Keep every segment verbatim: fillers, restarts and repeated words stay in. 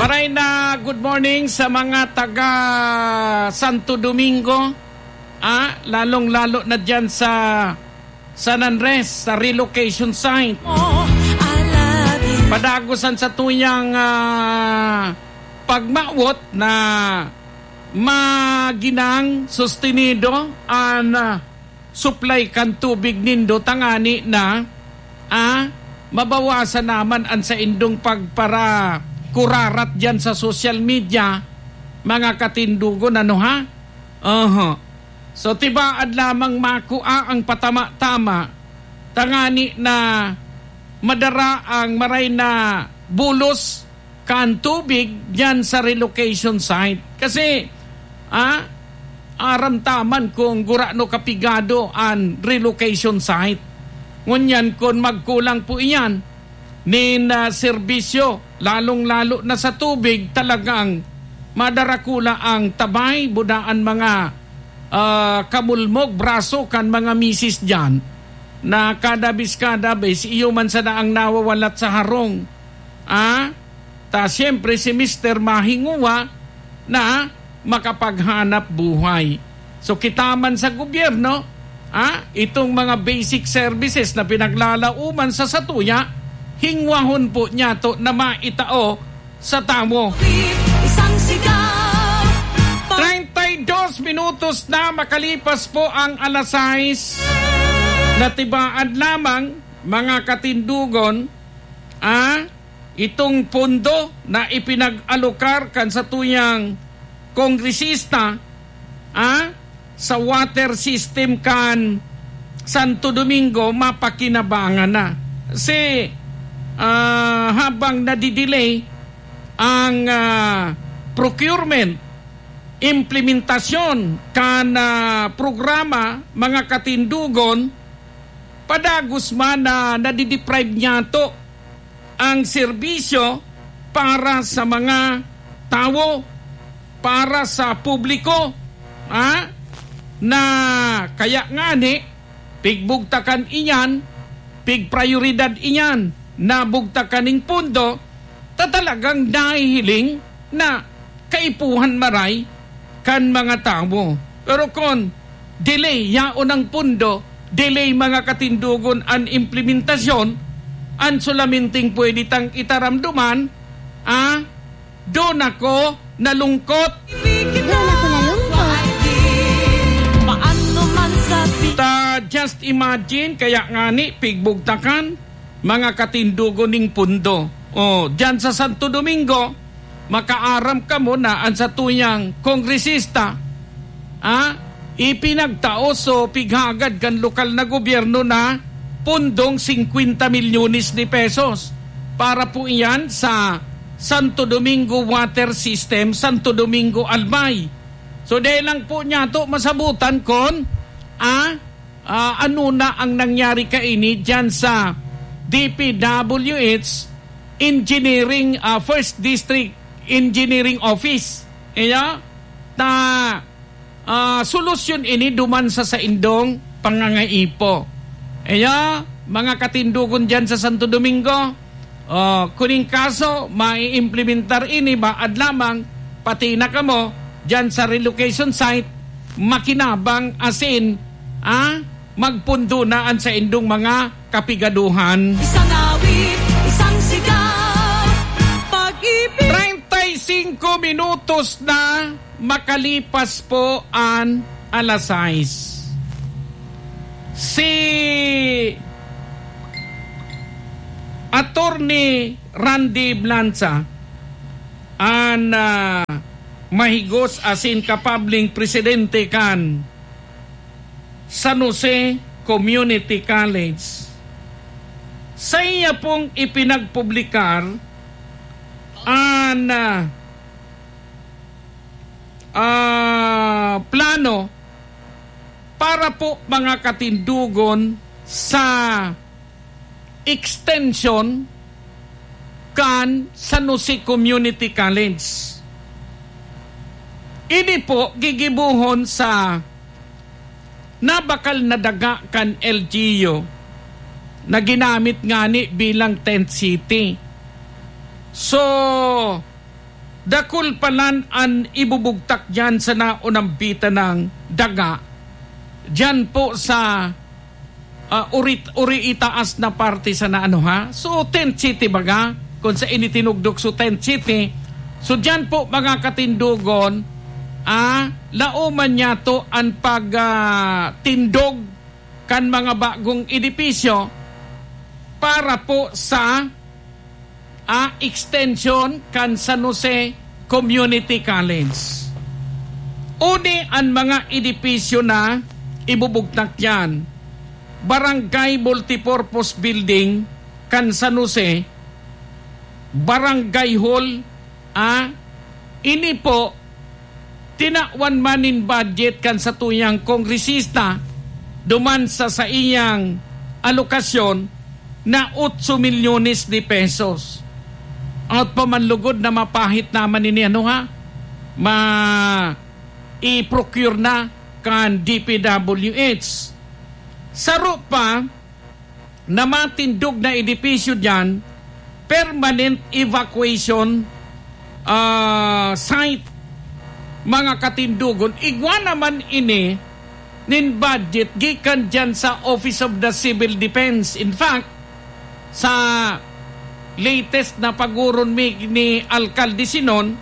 Maray na good morning sa mga taga Santo Domingo. Ah, lalong-lalo na dyan sa San Andres, sa relocation site. Padagosan sa tuyang uh, pagmawot na maginang sustenido ang uh, supply kan tubig nindo tangani na ah, mabawasan naman ang sa indong pagpara kurarat dyan sa social media mga katindugon ano ha? Uh-huh. So tibaad lamang makua ang patama-tama tangani na madara ang maray na bulos kan tubig dyan sa relocation site. Kasi ah, aramtaman kung gurano kapigado ang relocation site. Ngunyan kung magkulang po iyan nin uh, serbisyo, lalong-lalo na sa tubig, talagang madarakula ang tabay, budaan mga uh, kamulmog, braso kan mga misis dyan, na kadabis-kadabis, iyo man sa daang nawawalat sa harong. Ah? Ta siyempre si Mister Mahinguwa na makapaghanap buhay. So kitaman sa gobyerno, ah, itong mga basic services na pinaglalauman sa satuya, hingwahon po niya to na maitao sa tamo. thirty-two minutos na makalipas po ang alas sais. Natibaan lamang mga katindugon, ah, itong pondo na ipinag-alokar kan sa tuyang kongresista ah, sa water system kan Santo Domingo mapakinabangan na. Kasi uh, habang nadidelay ang uh, procurement, implementasyon kan uh, programa mga katindugon, padagos man na nadideprive niya to ang serbisyo para sa mga tao, para sa publiko, ah, na kaya nga ni, pigbugtakan iyan, pigprioridad iyan, na bugtakaning pundo, tatalagang nahihiling na kaipuhan maray kan mga tao. Pero kung delay yaon ang pundo, delay mga katindugon ang implementasyon, ang sulaminting pwede tang itaramduman, ah, doon ako nalungkot. Doon ako nalungkot. Ta just imagine, kaya nga ni, pigbugtakan, mga katindugon ning pundo. O, dyan sa Santo Domingo, makaaram ka mo na ang sa tuyang kongresista, ah, ipinagtaos o pighagad kan lokal na gobyerno na pundong fifty milyones ni pesos para po iyan sa Santo Domingo Water System, Santo Domingo Albay. So dahil lang po niya to masabutan kon ah, ah, ano na ang nangyari kaini dyan sa D P W H Engineering uh, First District Engineering Office. Iya, ta uh, solusyon ini duman sa sa indong pangangaipo. Iya, mga katindugon dyan sa Santo Domingo, uh, kuning kaso, mai-implementar ini baad lamang, pati na kamo, dyan sa relocation site, makinabang asin, ah, magpundo naan sa indong mga kapigaduhan. Isang awit, isang sigaw, pag-ibig. thirty-five minutos na makalipas po ang alas sais. Si Attorney Randy Blanza ang uh, mahigos asin kapabling presidente kan San Jose Community College. Sa iya pong ipinagpublikar ang uh, uh, plano para po mga katindugon sa extension kan San Jose Community College. Ini po gigibuhon sa nabakal na daga kan L G U na ginamit nga ni bilang tent city. So, dakul palan an ibubugtak dyan sa naunang bita ng daga. Dyan po sa uh, urit, uri itaas na parte sa na ano ha. So tent city baga, kung sa initinugdok so tent city. So dyan po mga katindugon, ah, lauman niya to ang pagtindog uh, kan mga bagong edipisyo para po sa uh, extension kan San Jose Community College. Uni ang mga edipisyo na ibubugtak yan. Barangay Multipurpose Building kan San Jose, Barangay Hall, ah, ini po tinakwan manin budget kan sa tuyang kongresista duman sa sa iyang alokasyon na eight milyones de pesos. At pamanlugod na mapahit naman ini ano ha, ma i-procure na kan D P W H. Saro pa na matindog na edipisyo dyan, permanent evacuation uh, site mga katindugon. Igwa naman ini nin budget gikan dyan sa Office of the Civil Defense. In fact, sa latest na paguron mi ni Alcalde Sinon,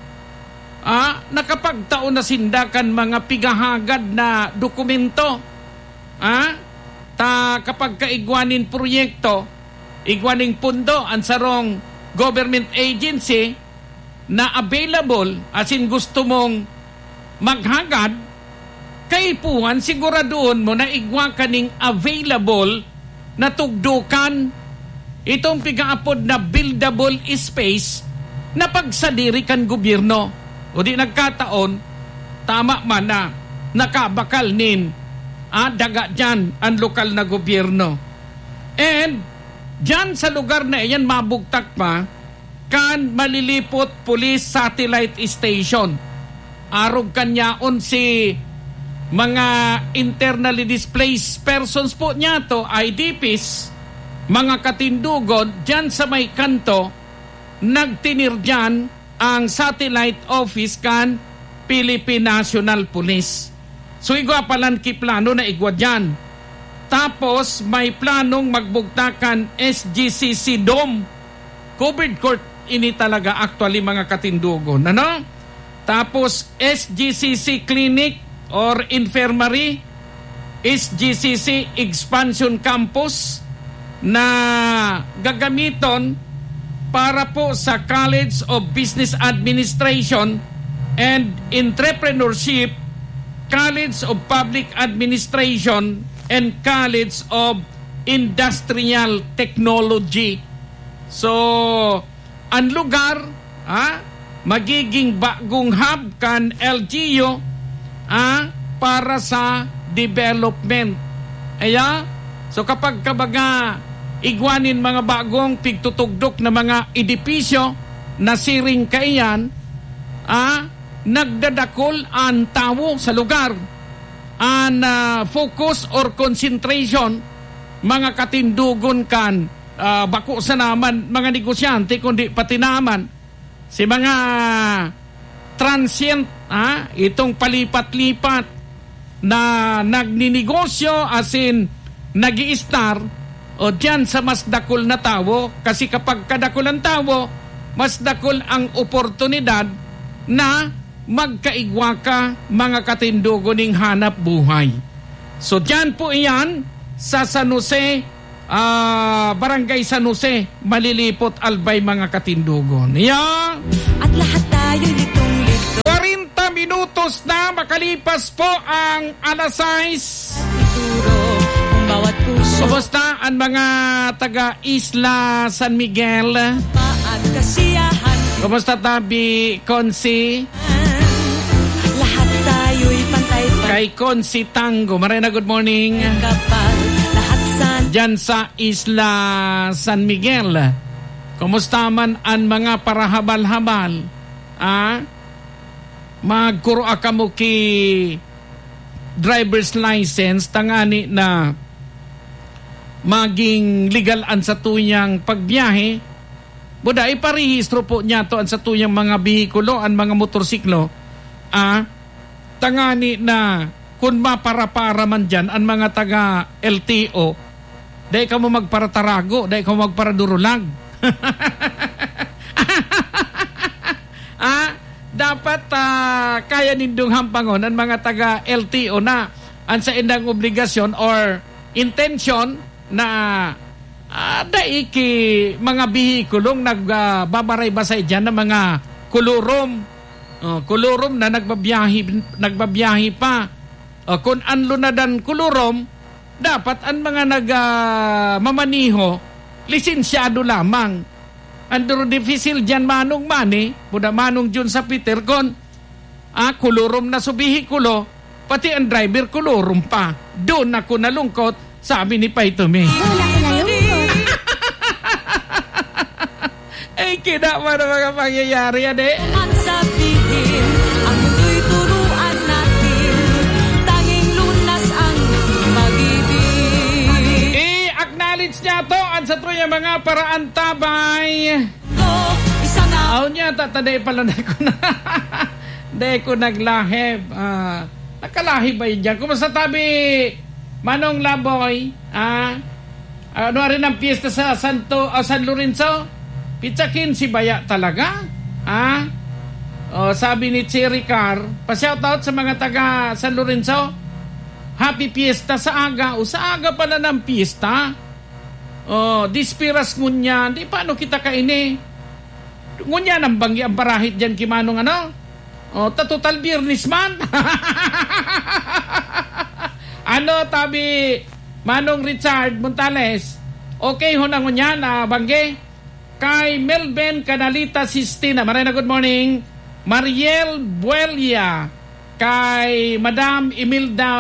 ah, nakapagtaon na sindakan mga pigahagad na dokumento. Ah, ta kapag kaigwanin proyekto, igwaning pundo ang sarong government agency na available, as in gusto mong maghagad, kaipuhan siguraduon mo na igwa kaning available na tugdukan itong pigaapod na buildable space na pagsadiri kan gobyerno. O di nagkataon, tama man na nakabakal nin ah, daga dyan ang lokal na gobyerno. And dyan sa lugar na iyan mabugtak pa kan malilipot police satellite station. Arog kanyaon si mga internally displaced persons po niya to, I D Ps, mga katindugon, dyan sa may kanto, nagtinir dyan ang satellite office kan Philippine National Police. So igwa palan ki plano na igwa dyan. Tapos may planong magbugtakan S G C C Dome. Covered court ini talaga actually mga katindugon. Ano? Tapos S G C C Clinic or Infirmary, S G C C Expansion Campus na gagamiton para po sa College of Business Administration and Entrepreneurship, College of Public Administration, and College of Industrial Technology. So, ang lugar, ah, magiging bagong hub kan L G U ah, para sa development. Aya, so kapag kabaga igwanin mga bagong pigtutugdok na mga edipisyo na siring kaiyan, ah, nagdadakol ang tao sa lugar. Ang uh, focus or concentration mga katindugon kan uh, bako sa naman mga negosyante kundi pati naman si mga transient, ah, itong palipat-lipat na nagninegosyo as in nag-i-star o dyan sa mas dakol na tao, kasi kapag kadakol ang tao, mas dakol ang oportunidad na magkaigwa ka mga katindugo ning hanap buhay. So dyan po iyan sa San Jose, uh, Barangay San Jose, malilipot albay mga katindugon. Yeah. At lahat tayo litong lito. forty minutos na makalipas po ang alas sais. Ituro ang bawat puso. Kumusta ang mga taga-Isla San Miguel? Paat kasiyahan. Kumusta tabi, Konsi? Lahat tayo'y pantay-pantay. Kay Konsi Tango. Marina, good morning. Kapal lahat san. Diyan sa Isla San Miguel. Kumusta man ang mga parahabal-habal? Ah? Magkuro ka mo ki driver's license tangani na maging legal an sa tuyang pagbiyahe Buda, iparehistro po niya to ang sa tuyang mga bihikulo, ang mga motorsiklo. Ah, tangani na kung mapara-para man dyan ang mga taga L T O, dahil ka mo magparatarago, dahil ka mo magparadurulag. ah, dapat uh, kaya nindong hampangon ang mga taga L T O na ang sa indang obligasyon or intention na uh, daiki mga bihikulong nagbabaray-basay dyan ng mga kulurom. Uh, kulurom na nagbabiyahi, nagbabiyahi pa. Uh, kung anlo na dan kulurom, dapat ang mga nagmamaniho, uh, lisensyado lamang. Andro difficile dyan manong mani, buda manong dyan sa Peter kon, ah, kulurom na subihikulo, pati ang driver kulurom pa. Doon ako nalungkot, sabi ni Paitumi. Doon ako nalungkot. Eh, kina mo na mga pangyayari yan eh. Man sabihin, ang mundo'y turuan natin, tanging lunas ang mag-ibig. I-acknowledge niya to ang sa tuya mga paraan tabay. To, isa na. Aw niya, tataday pala na ko na. Day ko naglahib. Ah, nakalahi ba yun dyan? Kumusta tabi, Manong Laboy? Ah, ano rin ang piyesta sa Santo, uh, San Lorenzo? Pitsakin si Baya talaga? Ah? O, sabi ni Cherry Car, pa-shoutout sa mga taga San Lorenzo. Happy Fiesta sa aga. O, sa aga pala ng piyesta. O, dispiras ngunya. Di paano kita kaini? Ngunya nang banggi ang parahit dyan kimanong ano? O, tatotal birnis man. Ano, tabi, Manong Richard Montales? Okay ho na ngunya na banggi? Kay Melben Canalita Sistina, Marina, good morning. Mariel Buelia, kay Madam Imelda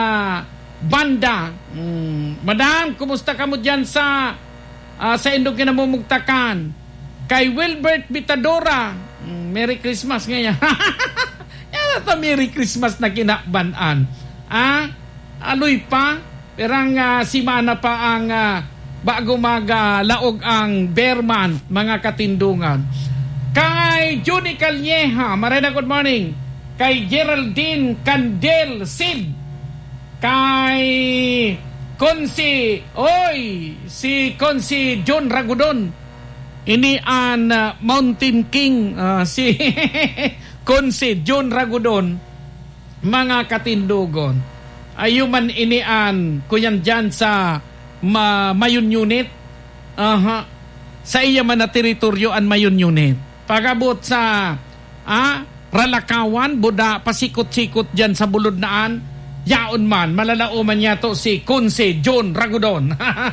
Banda. Mm. Madam, kumusta ka mo dyan sa uh, sa indong kinamumugtakan? Kay Wilbert Bitadora, mm, Merry Christmas ngayon. Yan ito, Merry Christmas na kinabanaan. Ah, aloy pa, perang uh, simana pa ang uh, bago maglaog ang Berman, mga katindungan. Kay Judy Calleja, Marina, good morning. Kay Geraldine Candel Sid. Kay Konsi, oy, si Konsi John Ragudon. Ini an uh, Mountain King, uh, si Konsi John Ragudon, mga katindugon. Ayuman ini an kuyan dyan sa Ma, mayon unit, aha, sa iya man na teritoryo an mayon unit. Pagabot sa ah, Ralakawan, buda pasikot-sikot dyan sa bulod naan, yaon man, malalao man niya to si Kunse John Ragudon.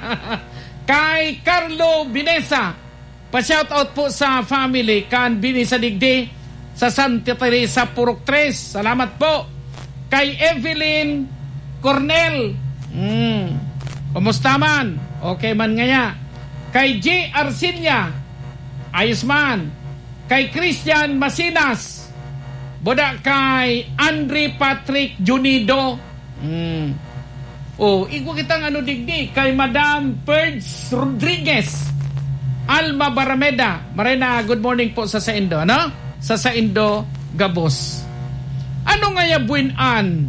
Kay Carlo Binesa, pa-shoutout po sa family kan Binesa Digdi sa Santa Teresa Purok tres. Salamat po. Kay Evelyn Cornel, mm, kumusta man? Okay man nga. Kay J. Arcilia, ayos man. Kay Christian Masinas, boda kay Andre Patrick Junido. Mm. Oh, iko kitang ano digdi. Kay Madam Perds Rodriguez, Alma Barameda. Marina, good morning po sa Saindo. Ano? Sa Saindo, Gabos. Ano nga ya buinan?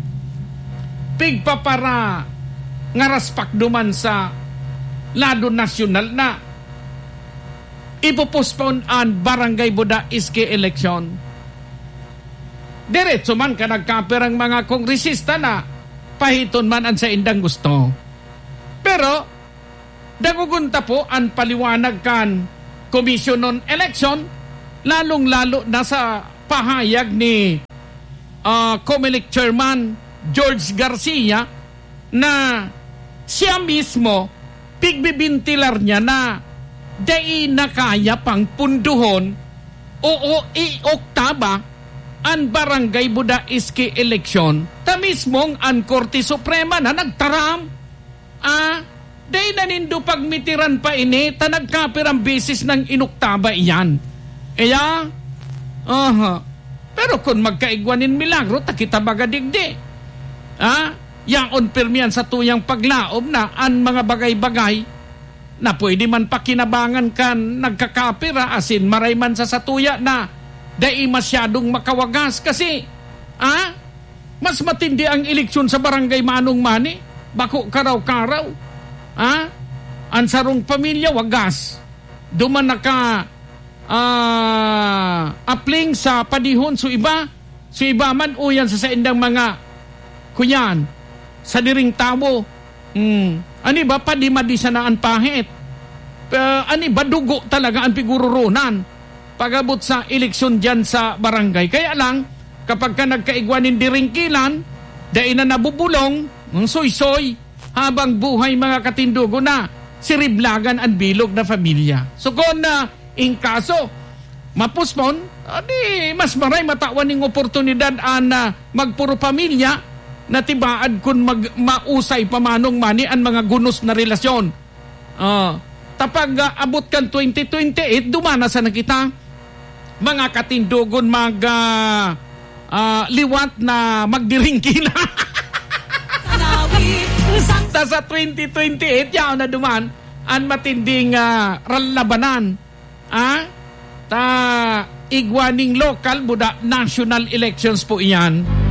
Pigpapara nga raspak duman sa lado nasyonal na ipopospone ang barangay Buda Iske election. Diretso man ka nagkaperang mga kongresista na pahiton man ang sa indang gusto. Pero dagugunta po ang paliwanag kan Commission on Election, lalong-lalo na sa pahayag ni uh, COMELEC Chairman George Garcia na siya mismo pigbibintilar niya na dai na kaya pang punduhon o, o i-oktaba ang barangay Buda Iske election ta mismong ang Korte Suprema na nagtaram ah, dai na nindo pagmitiran pa ini ta nagkapirang beses ng inuktaba iyan. Kaya aha, pero kung magkaigwanin milagro ta kita bagadigdi. Ah, yaon permian sa tuyang paglaom na ang mga bagay-bagay na pwede man pakinabangan kan nagkakapira asin maray man sa satuya na dai masyadong makawagas kasi ah, mas matindi ang eleksyon sa barangay Manong Mani bako karaw-karaw ah, ang sarong pamilya wagas duman naka ah, apling sa padihon so iba so iba man uyan sa saindang mga kunyan sa diring tao hmm. Ani ba pa di madisanaan pahit? Uh, ani ba dugo talaga ang pigururunan pagabot sa eleksyon dyan sa barangay? Kaya lang, kapag ka nagkaigwanin diringkilan, dahil na nabubulong, ng soy-soy, habang buhay mga katindugo na siriblagan ang bilog na familia. So kung na uh, in kaso, mapuspon, adi mas maray matawan ng oportunidad an uh, magpuro pamilya na tibaad kung mag, mausay pamanong mani ang mga gunos na relasyon. Uh, tapag uh, abot kan twenty twenty-eight, dumana sa nakita mga katindugon mag uh, uh, liwat na magdiringkila. Ta sa twenty twenty-eight, yaw na duman ang matinding uh, labanan. Ah? Ta igwaning local, buda national elections po iyan.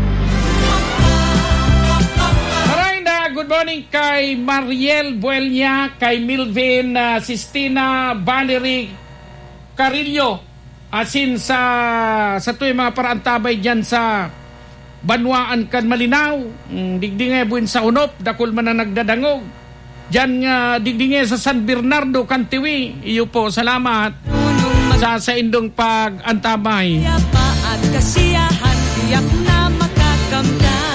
Good morning kay Mariel Buelnia, kay Milvin uh, Sistina, Valerie Carillo, asin sa sa tuwing mga paraantabay dyan sa Banwaan kan Malinaw, mm, digdingay buwin sa Unop, dakol man na nagdadangog. Dyan nga uh, digdingay sa San Bernardo, Kantiwi, iyo po, salamat sa sa indong pag-antabay. At kasiyahan, tiyak na makakamtan.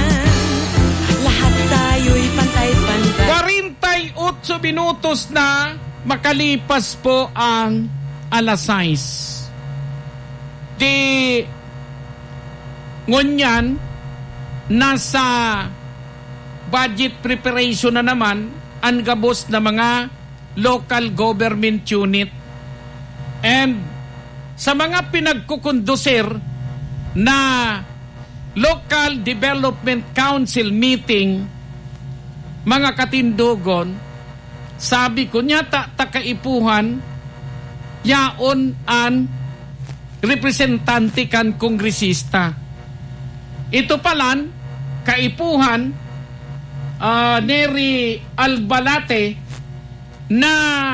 forty-eight minutos na makalipas po ang alas sais. Di ngunyan, nasa budget preparation na naman ang gabos na mga local government unit. And sa mga pinagkukondusir na Local Development Council meeting, mga katindugon, sabi ko niya ta takaipuhan yaon an representante kan kongresista. Ito palan kaipuhan uh, Neri Albalate na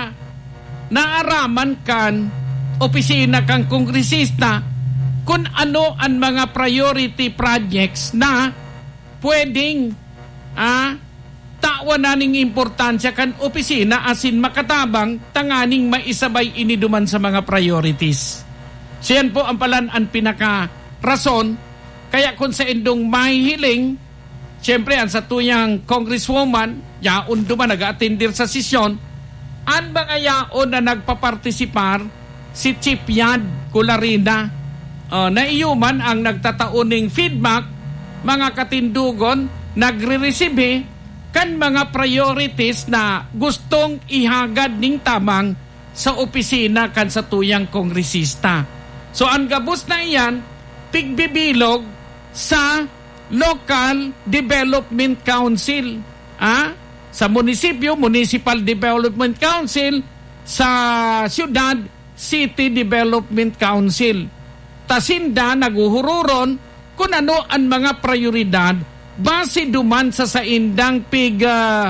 naaraman kan opisina kang kongresista kung ano ang mga priority projects na pwedeng ah tawa na ning importansya kan opisina asin makatabang tanganing maisabay iniduman sa mga priorities. So yan po ang palan ang pinaka rason kaya kung sa indong mahihiling, siyempre ang sa tuyang congresswoman yaon duman nag-attendir sa sesyon, ang mga yaon na nagpapartisipar si Chief Yad Colarina uh, na iyuman ang nagtataoning feedback mga katindugon nagre-receive kan mga priorities na gustong ihagad ning tamang sa opisina kan sa tuyang kongresista. So ang gabos na iyan, tigbibilog sa Local Development Council. Ah? Sa munisipyo, Municipal Development Council, sa siyudad, City Development Council. Tasinda naguhururon kung ano ang mga prioridad base duman sa saindang pig uh,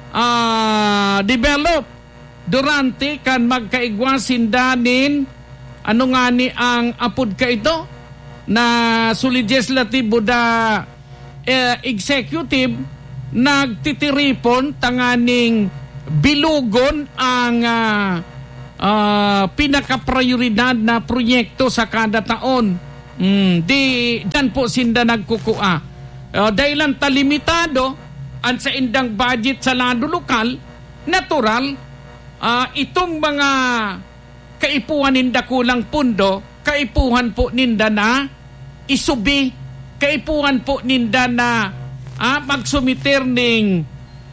uh, develop durante kan magkaigwasin danin ano nga ni ang apod ka ito na su legislative buda uh, executive nagtitiripon tanganing bilugon ang uh, uh, pinaka-prioridad na proyekto sa kada taon. Mm, di dan po sinda nagkukua. Uh, dahil lang talimitado ang sa indang budget sa lado lokal, natural, uh, itong mga kaipuhan ninda kulang pundo, kaipuhan po ninda na isubi, kaipuhan po ninda na uh, magsumiter ng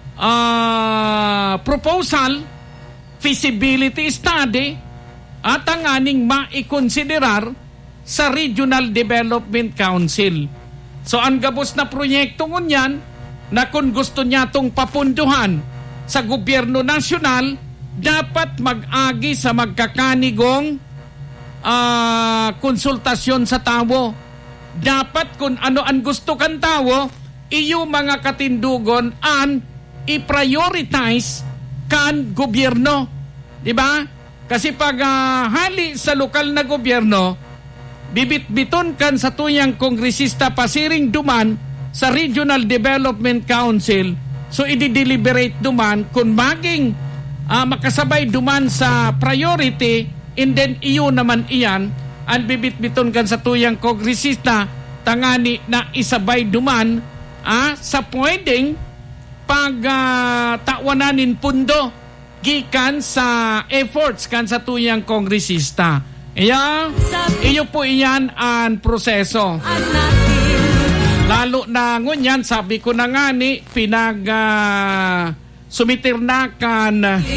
uh, proposal, feasibility study, at ang aning maikonsiderar sa Regional Development Council. So ang gabos na proyekto ngunyan na kung gusto niya itong papunduhan sa gobyerno nasyonal, dapat mag-agi sa magkakanigong uh, konsultasyon sa tawo. Dapat kung ano ang gusto kan tawo, iyo mga katindugon an i-prioritize kan gobyerno. Diba? Kasi pag uh, hali sa lokal na gobyerno, bibit-biton kan sa tuyang kongresista pasiring duman sa Regional Development Council. So i-deliberate duman kung maging uh, makasabay duman sa priority, and then iyo naman iyan ang bibit-biton kan sa tuyang kongresista tangani na isabay duman ah, sa pwedeng pag uh, tawananin pundo gikan sa efforts kan sa tuyang kongresista. Iya, iyo po iyan ang proseso. Lalo na ngunyan, sabi ko na nga ni, pinag uh, sumitir na kan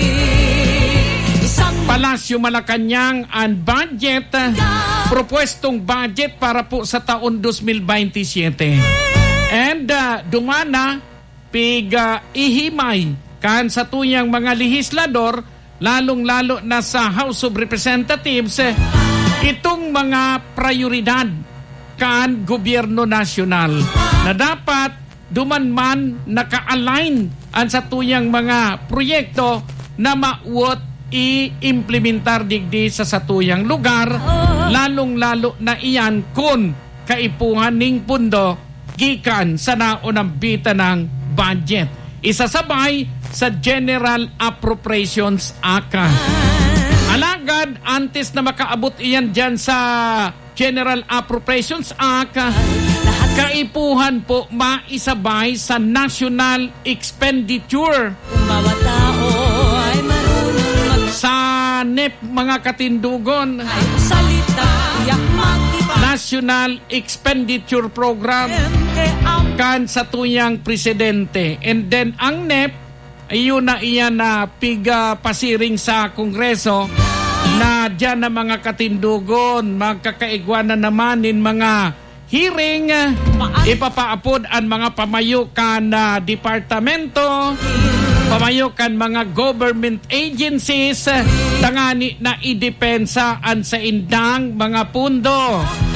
Palasyo Malacanang ang budget, propwestong budget para po sa taon twenty twenty-seven. And uh, dumana, pig uh, ihimay kan sa tuyang mga lehislador, lalong-lalo na sa House of Representatives, eh, itong mga prioridad kan gobyerno nasyonal na dapat dumanman naka-align ang sa tuyang mga proyekto na mauot i-implementar digdi sa satuyang lugar, lalong-lalo na iyan kung kaipuhan ning pundo gikan sa naunang bita ng budget. Isasabay sa General Appropriations Act. Alagad, antes na makaabot iyan dyan sa General Appropriations Act, kaipuhan po maisabay sa National Expenditure. Kung bawat tao ay marunong mag- sa N E P, mga katindugon, ay salita, yak mag-iba. National Expenditure Program kan sa tuyang presidente. And then ang N E P, ayun na iyan na piga pasiring sa Kongreso na dyan na mga katindugon, magkakaigwanan naman in mga hearing, ipapaapod ang mga pamayukan na departamento, pamayukan mga government agencies, tangani na idepensa an sa indang mga pundo.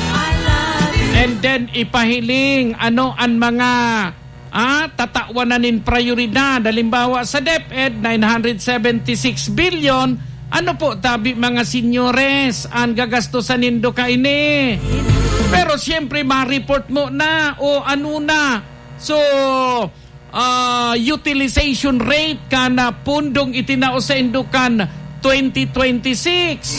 And then ipahiling ano ang mga ah, tatawanan prioridad. Halimbawa sa DepEd, nine hundred seventy-six billion. Ano po tabi mga senyores ang gagastusan nindo kaini? Pero siyempre ma-report mo na o ano na. So, uh, utilization rate ka na pundong itinao sa indukan twenty twenty-six.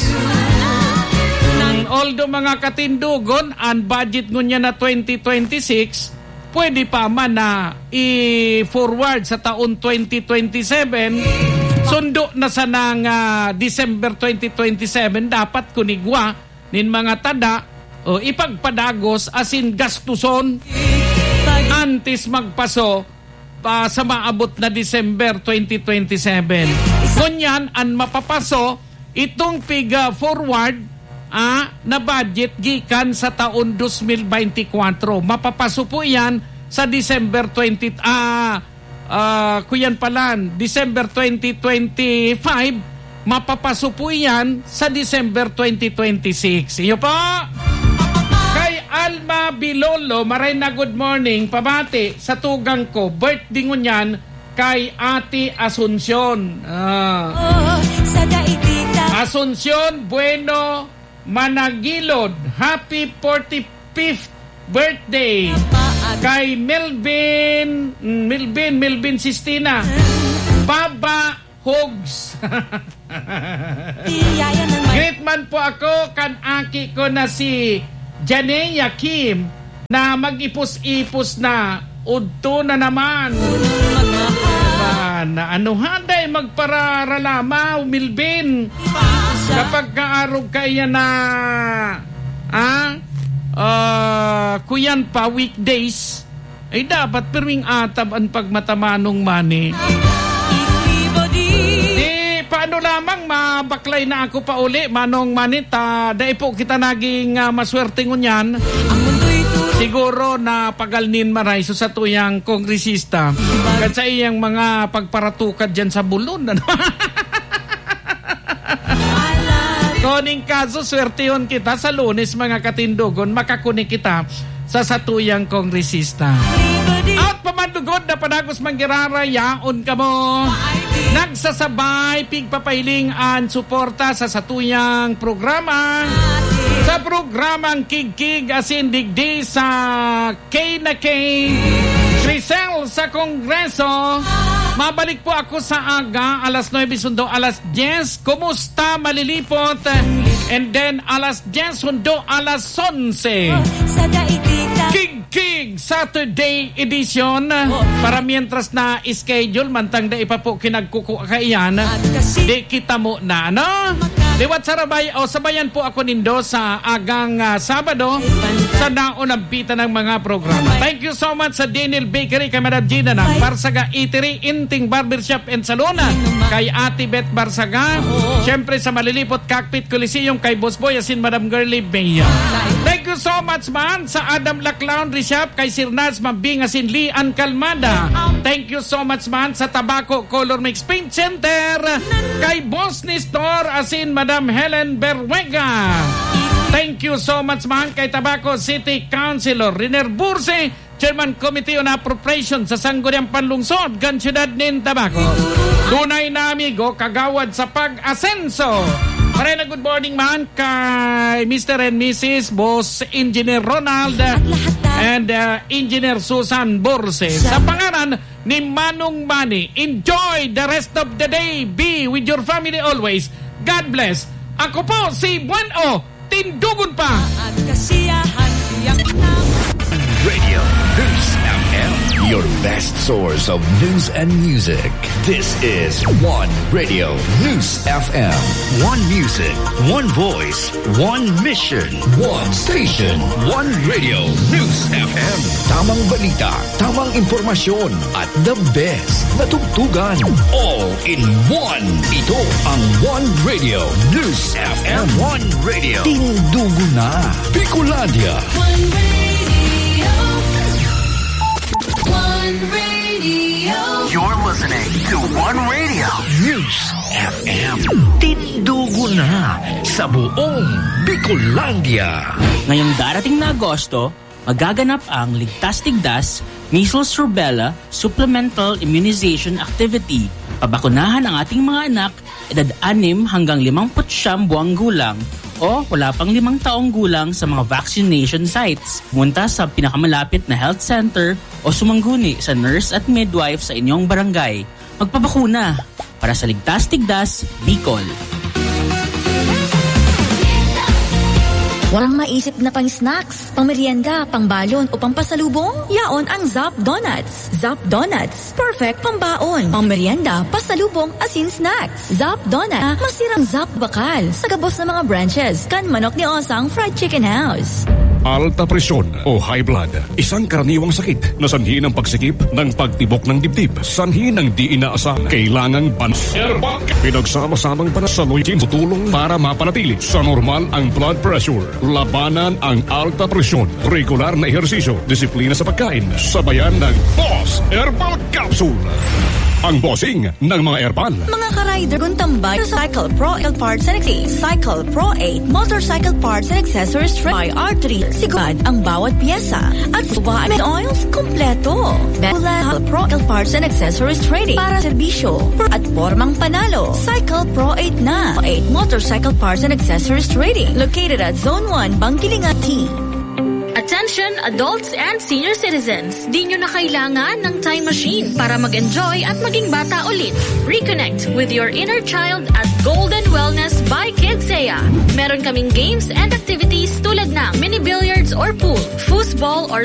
Although mga katindugon, ang budget ngunya na twenty twenty-six, pwede pa man na i-forward sa taon twenty twenty-seven. Sundo na sa nang uh, December twenty twenty-seven, dapat kunigwa nin mga tada o ipagpadagos asin gastuson antes magpaso pa sa maabot na December twenty twenty-seven. Kunyan ang mapapaso itong piga forward ah, na budget gikan sa taon twenty twenty-four. Mapapaso po yan sa December twentieth ah, uh, kuyan palan December twenty twenty-five. Mapapaso po yan sa December twenty twenty-six. Iyo po. Kay Alma Bilolo, maray na good morning, pabati sa tugang ko, birthday ngunyan kay Ate Asuncion. Ah. Oh, sa daigdigan. Asuncion Bueno Managilod, happy forty-fifth birthday kay Melvin Melvin Melvin Sistina Baba Hogs. Great man po ako kan aki ko na si Janea Kim na mag-ipos-ipos na udto na naman. Diba, na ano handay magpararalama Melvin. Kapag kaarog kaya na ah, uh, kuyan pa weekdays, ay dapat pirming atab ang pagmatamanong mani. Di, paano lamang mabaklay na ako pa uli, manong manita, dahil po kita naging uh, maswerte ngunyan. Siguro na pagalnin maray so sa tuyang kongresista. Kasi iyang mga pagparatukad dyan sa bulon. Ano? So, ning kaso, swerte yun kita sa Lunes, mga katindugon, makakunik kita sa satuyang kongresista. At pamandugod na panagos manggirarayaon ka mo. Nagsasabay, pigpapahiling an suporta sa satuyang programa. Sa programang Kig-Kig asin digdi sa K na K, Trisel sa Kongreso. Mabalik po ako sa aga, alas nuwebe sundo, alas diyes. Kumusta malilipot? And then alas diyes sundo, alas onse. Kig-Kig Saturday edition. Para mientras na schedule, mantang da ipa po kinagkukukaiyan, di kita mo na, no? Liwat sarabay, o sabayan po ako nindo sa agang uh, Sabado sa naunang pita ng mga programa. Thank you so much sa Daniel Bakery, kay Madam Gina ng Barsaga Eatery, Inting Barbershop and Salon, kay Ate Beth Barsaga, syempre sa Malilipot Cockpit Coliseum, kay Boss Boy asin Madam Girlie Bea. Thank you so much man sa Adam Lac Laundry Shop, kay Sir Naz Mambing asin Lian Calmada. Thank you so much man sa Tabaco Color Mix Paint Center, kay Boss Nestor asin Madam Helen Berwega. Thank you so much man kay Tabaco City Councilor Riner Burse, Chairman Committee on Appropriation sa Sangguniang Panlungsod, gan siyudad nin Tabaco. Tunay na amigo, kagawad sa pag-asenso. Maray na good morning man kay Mister and Missus Boss Engineer Ronald and uh, Engineer Susan Burse. Sa pangalan ni Manong Manny, enjoy the rest of the day. Be with your family always. God bless. Ako po si Bueno, tindugon pa. Radio News F M, your best source of news and music. This is One Radio News F M. One music, one voice, one mission, one station, one Radio News F M. Tamang balita, tamang impormasyon, at the best na tugtugan. All in one. Ito ang One Radio News F M. One Radio. Tindugo na. Bicolandia. One Radio. One Radio. You're listening to One Radio News F M. Tindugo na sa buong Bicolandia. Ngayong darating na Agosto, magaganap ang Ligtas Tigdas Measles Rubella Supplemental Immunization Activity. Pabakunahan ang ating mga anak edad anim hanggang limampu't siyam buwang gulang o wala pang limang taong gulang sa mga vaccination sites. Pumunta sa pinakamalapit na health center o sumangguni sa nurse at midwife sa inyong barangay. Magpabakuna para sa Ligtas Tigdas, Bicol. Walang maisip na pang snacks, pang merienda, pang balon o pang pasalubong? Yaon ang Zap Donuts. Zap Donuts, perfect pang baon, pang merienda, pasalubong, asin snacks. Zap Donuts, masirang Zap Bakal sa gabos ng mga branches kan manok ni Osang Fried Chicken House. Alta presyon o high blood, isang karaniwang sakit na sanhi ng pagsikip ng pagtibok ng dibdib, sanhi ng di inaasang kailangang panserbak. Pinagsama-samang panasaloitin tutulong para mapanatili sa normal ang blood pressure. Labanan ang alta presyon, regular na ehersisyo, disiplina sa pagkain, sabayan ng Boss Herbal Capsule. Ang bossing ng mga herbal. Mga ka-rider kung tambay sa Cycle Pro eight Parts and Accessories, Cycle Pro eight Motorcycle Parts and Accessories by R three. Sigurad ang bawat piyesa at vitamin oils kompleto. Cycle Pro eight Parts and Accessories Trading para serbisyo at formang panalo. Cycle Pro eight na eight Motorcycle Parts and Accessories Trading located at Zone one, Bangkilingan T. Attention adults and senior citizens, di nyo na kailangan ng time machine para mag-enjoy at maging bata ulit. Reconnect with your inner child at Golden Wellness by Kidsaya. Meron kaming games and activities tulad ng mini billiards or pool, foosball or